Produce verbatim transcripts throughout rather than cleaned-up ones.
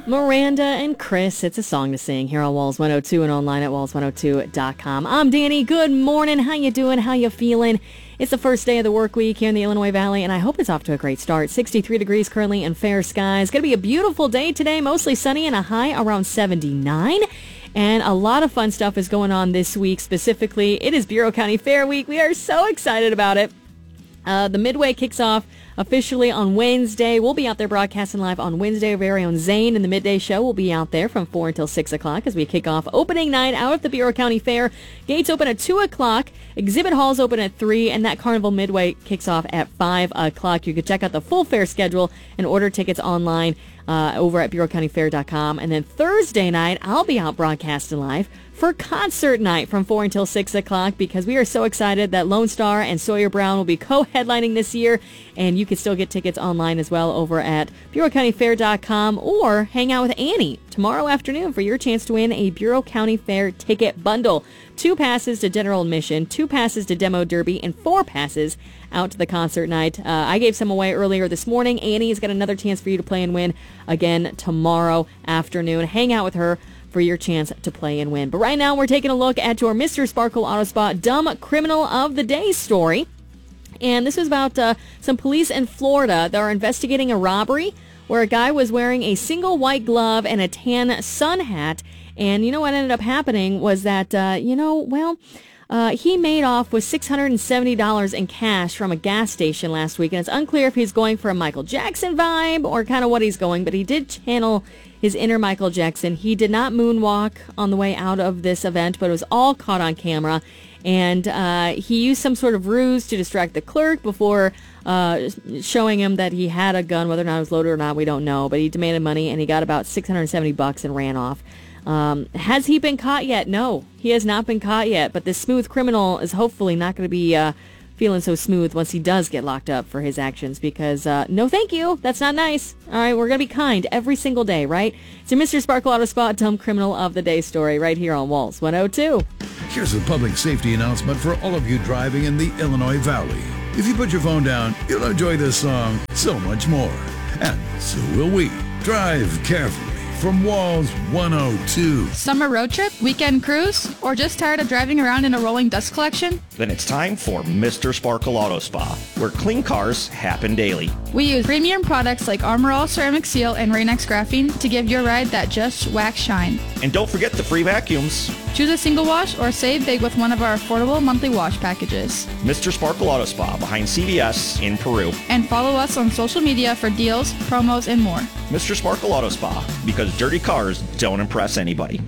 Miranda and Chris, it's a song to sing here on Walls one oh two and online at walls one oh two dot com. I'm Danny. Good morning. How you doing? How you feeling? It's the first day of the work week here in the Illinois Valley, and I hope it's off to a great start. sixty-three degrees currently and fair skies. Going to be a beautiful day today, mostly sunny and a high around seventy-nine. And a lot of fun stuff is going on this week. Specifically, it is Bureau County Fair Week. We are so excited about it. Uh, the Midway kicks off officially on Wednesday. We'll be out there broadcasting live on Wednesday. Our very own Zane and the Midday Show will be out there from four until six o'clock as we kick off opening night out at the Bureau County Fair. Gates open at two o'clock. Exhibit halls open at three, and that Carnival Midway kicks off at five o'clock. You can check out the full fair schedule and order tickets online uh, over at bureau county fair dot com. And then Thursday night, I'll be out broadcasting live for concert night from four until six o'clock because we are so excited that Lone Star and Sawyer Brown will be co-headlining this year, and you can still get tickets online as well over at bureau county fair dot com or hang out with Annie tomorrow afternoon for your chance to win a Bureau County Fair ticket bundle. Two passes to general admission, two passes to demo derby, and four passes out to the concert night. Uh, I gave some away earlier this morning. Annie's got another chance for you to play and win again tomorrow afternoon. Hang out with her for your chance to play and win. But right now, we're taking a look at your Mister Sparkle Auto Spa Dumb Criminal of the Day story. And this is about uh, some police in Florida that are investigating a robbery where a guy was wearing a single white glove and a tan sun hat. And you know what ended up happening was that, uh, you know, well, uh, he made off with six hundred seventy dollars in cash from a gas station last week. And it's unclear if he's going for a Michael Jackson vibe or kind of what he's going, but he did channel his inner Michael Jackson. He did not moonwalk on the way out of this event, but it was all caught on camera. And uh, he used some sort of ruse to distract the clerk before uh, showing him that he had a gun. Whether or not it was loaded or not, we don't know. But he demanded money, and he got about six hundred seventy bucks and ran off. Um, has he been caught yet? No, he has not been caught yet. But this smooth criminal is hopefully not going to be uh, feeling so smooth once he does get locked up for his actions, because uh, no thank you, that's not nice. All right, we're going to be kind every single day, right? It's your Mister Sparkle Auto Spa Dumb Criminal of the Day story right here on Walls one oh two. Here's a public safety announcement for all of you driving in the Illinois Valley. If you put your phone down, you'll enjoy this song so much more. And so will we. Drive carefully from Walls one oh two. Summer road trip, weekend cruise, or just tired of driving around in a rolling dust collection? Then it's time for Mister Sparkle Auto Spa, where clean cars happen daily. We use premium products like Armor All Ceramic Seal and Rain-X Graphene to give your ride that just wax shine. And don't forget the free vacuums. Choose a single wash or save big with one of our affordable monthly wash packages. Mister Sparkle Auto Spa behind C V S in Peru. And follow us on social media for deals, promos, and more. Mister Sparkle Auto Spa, because dirty cars don't impress anybody.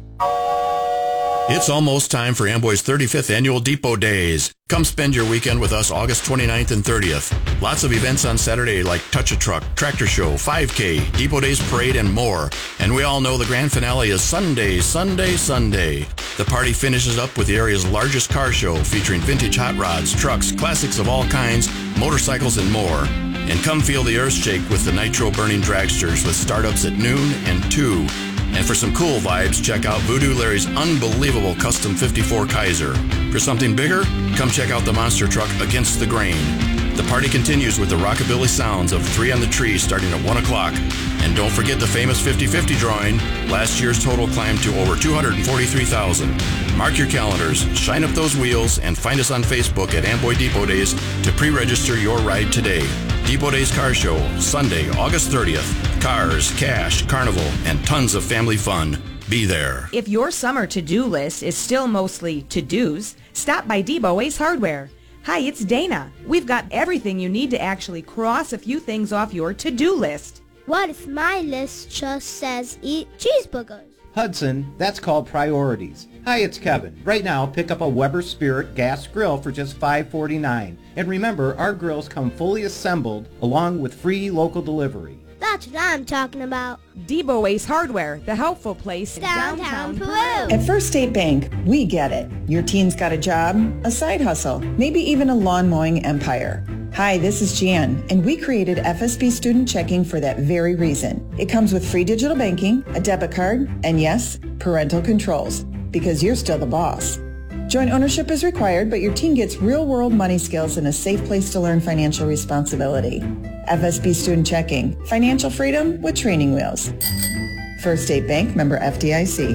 It's almost time for Amboy's thirty-fifth Annual Depot Days. Come spend your weekend with us August twenty-ninth and thirtieth. Lots of events on Saturday like Touch a Truck, Tractor Show, five K, Depot Days Parade, and more. And we all know the grand finale is Sunday, Sunday, Sunday. The party finishes up with the area's largest car show featuring vintage hot rods, trucks, classics of all kinds, motorcycles, and more. And come feel the earth shake with the nitro-burning dragsters with startups at noon and two. And for some cool vibes, check out Voodoo Larry's unbelievable custom fifty-four Kaiser. For something bigger, come check out the monster truck Against the Grain. The party continues with the rockabilly sounds of Three on the Tree starting at one o'clock. And don't forget the famous fifty-fifty drawing. Last year's total climbed to over two hundred forty-three thousand. Mark your calendars, shine up those wheels, and find us on Facebook at Amboy Depot Days to pre-register your ride today. Depot Days Car Show, Sunday, August thirtieth. Cars, cash, carnival, and tons of family fun. Be there. If your summer to-do list is still mostly to-dos, stop by Depot Ace Hardware. Hi, it's Dana. We've got everything you need to actually cross a few things off your to-do list. What if my list just says eat cheeseburgers? Hudson, that's called priorities. Hi, it's Kevin. Right now, pick up a Weber Spirit gas grill for just five forty-nine. And remember, our grills come fully assembled along with free local delivery. That's what I'm talking about. Depot Ace Hardware, the helpful place in Downtown, downtown Peru. At First State Bank, we get it. Your teen's got a job, a side hustle, maybe even a lawn mowing empire. Hi, this is Jan, and we created F S B Student Checking for that very reason. It comes with free digital banking, a debit card, and yes, parental controls, because you're still the boss. Joint ownership is required, but your teen gets real-world money skills and a safe place to learn financial responsibility. F S B Student Checking. Financial freedom with training wheels. First State Bank, member F D I C.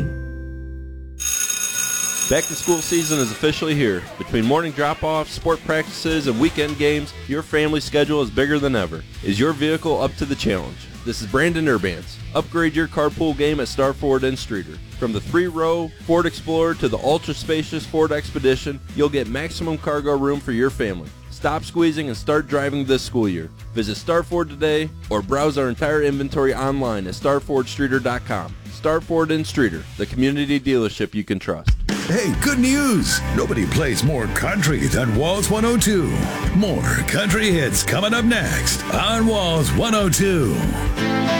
Back to school season is officially here. Between morning drop-offs, sport practices, and weekend games, your family schedule is bigger than ever. Is your vehicle up to the challenge? This is Brandon Urbans. Upgrade your carpool game at Star Ford in Streator. From the three-row Ford Explorer to the ultra-spacious Ford Expedition, you'll get maximum cargo room for your family. Stop squeezing and start driving this school year. Visit Star Ford today or browse our entire inventory online at star ford streeter dot com. Star Ford in Streator, the community dealership you can trust. Hey, good news! Nobody plays more country than Walls one oh two. More country hits coming up next on Walls one oh two.